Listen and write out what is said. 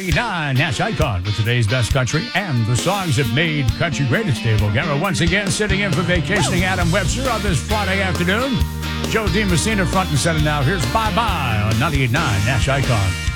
99 Nash Icon with today's best country and the songs that made country great. It's Dave O'Gara once again sitting in for vacationing Adam Webster on this Friday afternoon. Joe DiMessina front and center now. Here's Bye Bye on 98.9 Nash Icon.